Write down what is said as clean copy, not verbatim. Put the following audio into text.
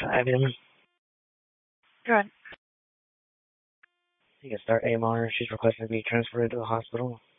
Avenue. Good. You can start AMR. She's requesting to be transferred to the hospital.